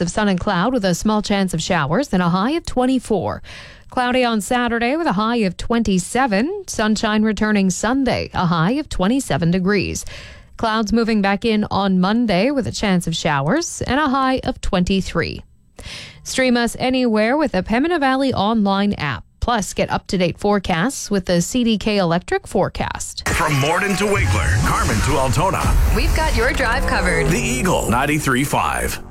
of sun and cloud with a small chance of showers and a high of 24. Cloudy on Saturday with a high of 27. Sunshine returning Sunday, a high of 27 degrees. Clouds moving back in on Monday with a chance of showers and a high of 23. Stream us anywhere with the Pembina Valley online app. Plus, get up-to-date forecasts with the CDK Electric forecast. From Morden to Winkler, Carmen to Altona. We've got your drive covered. The Eagle 93.5.